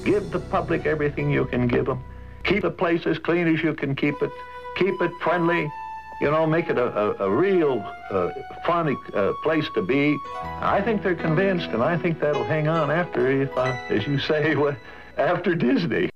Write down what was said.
Give the public everything you can give them. Keep the place as clean as you can keep it. Keep it friendly. You know, make it a real fun place to be. I think they're convinced, and I think that'll hang on after, as you say, after Disney.